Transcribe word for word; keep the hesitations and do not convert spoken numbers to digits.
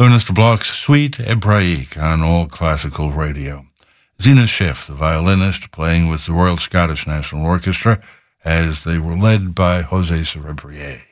Mister Bloch's Suite Hebraïque on All Classical Radio. Zena Schiff, the violinist, playing with the Royal Scottish National Orchestra as they were led by José Cerebrier.